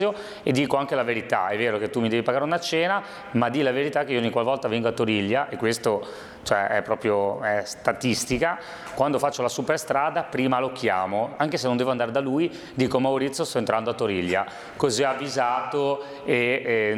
e dico anche la verità. È vero che tu mi devi pagare una cena, ma di la verità che io ogni qualvolta vengo a Toriglia, e questo è proprio statistica, quando faccio la superstrada prima lo chiamo, anche se non devo andare da lui, dico: Maurizio, sto entrando a Toriglia, così ho avvisato e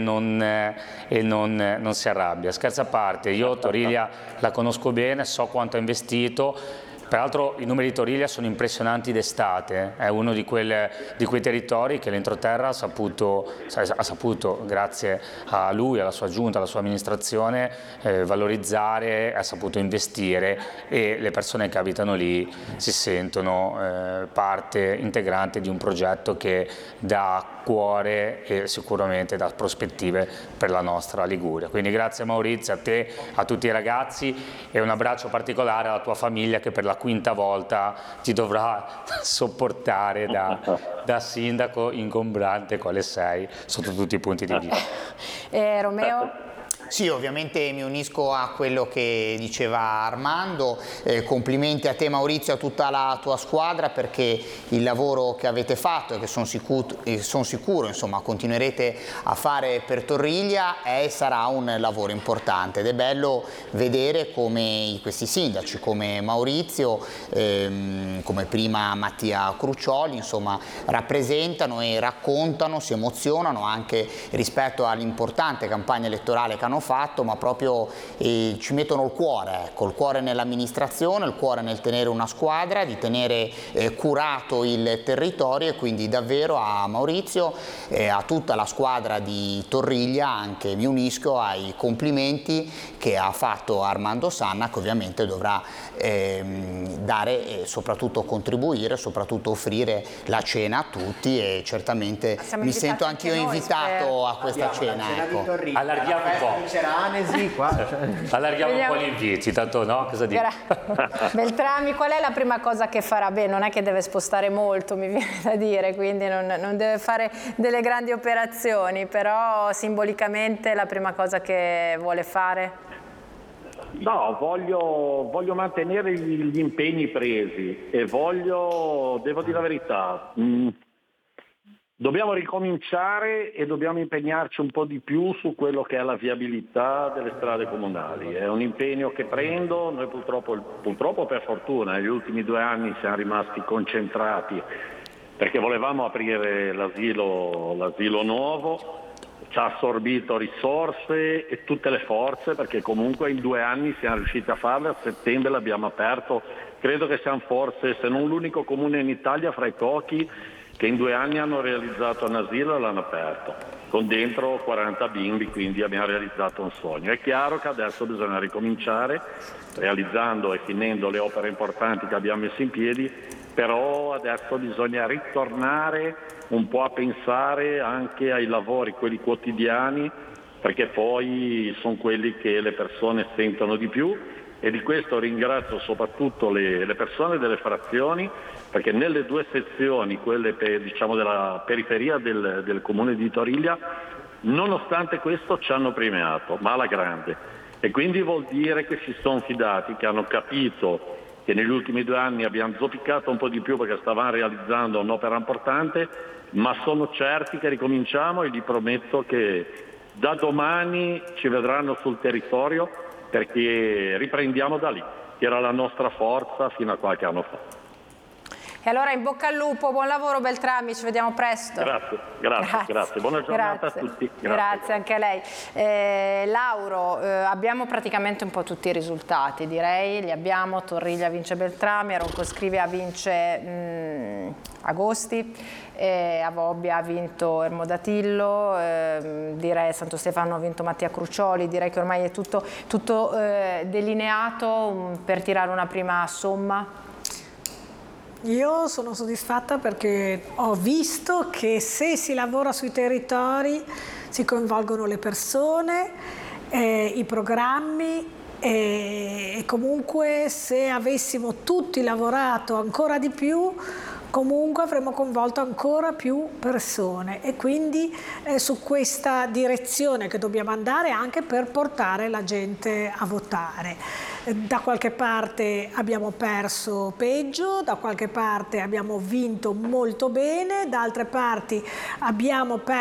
non si arrabbia. Scherzi a parte, io Toriglia la conosco bene, so quanto ha investito. Peraltro i numeri di Toriglia sono impressionanti d'estate, è uno di quei territori che l'entroterra ha saputo, grazie a lui, alla sua giunta, alla sua amministrazione, valorizzare, ha saputo investire, e le persone che abitano lì si sentono parte integrante di un progetto che dà cuore e sicuramente dà prospettive per la nostra Liguria. Quindi grazie Maurizio, a te, a tutti i ragazzi, e un abbraccio particolare alla tua famiglia che per la quinta volta ti dovrà sopportare da sindaco ingombrante quale sei sotto tutti i punti di vista. Romeo? Sì, ovviamente mi unisco a quello che diceva Armando, complimenti a te Maurizio e a tutta la tua squadra, perché il lavoro che avete fatto e che sono sicuro insomma continuerete a fare per Torriglia è e sarà un lavoro importante, ed è bello vedere come questi sindaci come Maurizio, come prima Mattia Crucioli, insomma rappresentano e raccontano, si emozionano anche rispetto all'importante campagna elettorale che hanno fatto, ma proprio ci mettono il cuore nell'amministrazione, il cuore nel tenere una squadra, di tenere curato il territorio, e quindi davvero a Maurizio e a tutta la squadra di Torriglia anche mi unisco ai complimenti che ha fatto Armando Sanna, che ovviamente dovrà dare e soprattutto contribuire, soprattutto offrire la cena a tutti, e certamente mi sento anch'io invitato a questa cena. Ecco. Allarghiamo un po'. Allarghiamo un po' gli inviti, tanto no? Cosa dici? Beltrami, qual è la prima cosa che farà? Beh, non è che deve spostare molto, mi viene da dire, quindi non deve fare delle grandi operazioni, però simbolicamente la prima cosa che vuole fare? No, voglio mantenere gli impegni presi e devo dire la verità, dobbiamo ricominciare e dobbiamo impegnarci un po' di più su quello che è la viabilità delle strade comunali. È un impegno che prendo, noi purtroppo per fortuna negli ultimi 2 anni siamo rimasti concentrati perché volevamo aprire l'asilo nuovo, ci ha assorbito risorse e tutte le forze, perché comunque in 2 anni siamo riusciti a farle, a settembre l'abbiamo aperto, credo che siamo forse, se non l'unico comune in Italia, fra i pochi che in 2 anni hanno realizzato un asilo e l'hanno aperto, con dentro 40 bimbi, quindi abbiamo realizzato un sogno. È chiaro che adesso bisogna ricominciare, realizzando e finendo le opere importanti che abbiamo messo in piedi, però adesso bisogna ritornare un po' a pensare anche ai lavori, quelli quotidiani, perché poi sono quelli che le persone sentono di più, e di questo ringrazio soprattutto le persone delle frazioni, perché nelle 2 sezioni, quelle diciamo della periferia del comune di Toriglia, nonostante questo ci hanno premiato, ma alla grande. E quindi vuol dire che si sono fidati, che hanno capito che negli ultimi 2 anni abbiamo zoppicato un po' di più perché stavamo realizzando un'opera importante, ma sono certi che ricominciamo, e gli prometto che da domani ci vedranno sul territorio, perché riprendiamo da lì, che era la nostra forza fino a qualche anno fa. E allora in bocca al lupo, buon lavoro Beltrami, ci vediamo presto. Grazie. Buona giornata a tutti. Grazie anche a lei. Lauro, abbiamo praticamente un po' tutti i risultati, direi, li abbiamo. Torriglia vince Beltrami, Roncoscrivia vince Agosti, Avobbia ha vinto Ermodatillo, direi Santo Stefano ha vinto Mattia Crucioli, direi che ormai è tutto delineato per tirare una prima somma. Io sono soddisfatta perché ho visto che se si lavora sui territori si coinvolgono le persone, i programmi, e comunque se avessimo tutti lavorato ancora di più, comunque avremmo coinvolto ancora più persone, e quindi è su questa direzione che dobbiamo andare anche per portare la gente a votare. Da qualche parte abbiamo perso peggio, da qualche parte abbiamo vinto molto bene, da altre parti abbiamo perso